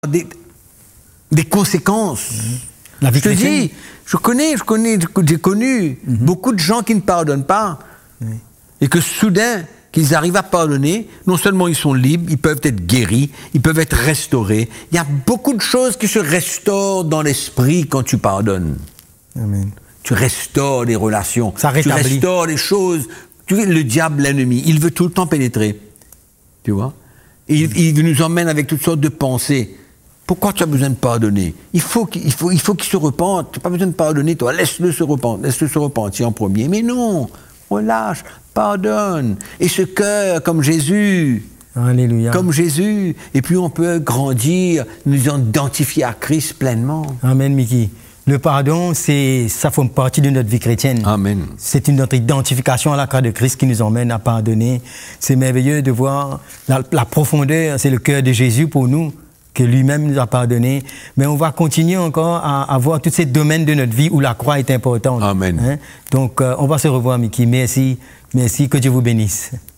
des conséquences. La vie Je te chrétienne. dis, j'ai connu beaucoup de gens qui ne pardonnent pas. Et que soudain, qu'ils arrivent à pardonner, non seulement ils sont libres, ils peuvent être guéris, ils peuvent être restaurés. Il y a beaucoup de choses qui se restaurent dans l'esprit quand tu pardonnes. Amen. Tu restaures les relations, Ça tu rétablit. restaures les choses. Tu vois, le diable, l'ennemi, il veut tout le temps pénétrer. Tu vois? Et il nous emmène avec toutes sortes de pensées. Pourquoi tu as besoin de pardonner? Il faut qu'il se repente. Tu n'as pas besoin de pardonner, toi. Laisse-le se repentir en premier. Mais non, relâche, pardonne. Et ce cœur, comme Jésus. Alléluia. Comme Jésus. Et puis on peut grandir, nous identifier à Christ pleinement. Amen, Mickey. Le pardon, ça fait partie de notre vie chrétienne. Amen. C'est notre identification à la croix de Christ qui nous emmène à pardonner. C'est merveilleux de voir la profondeur, c'est le cœur de Jésus pour nous, que lui-même nous a pardonné. Mais on va continuer encore à voir tous ces domaines de notre vie où la croix est importante. Amen. Donc, on va se revoir, Mickey. Merci, que Dieu vous bénisse.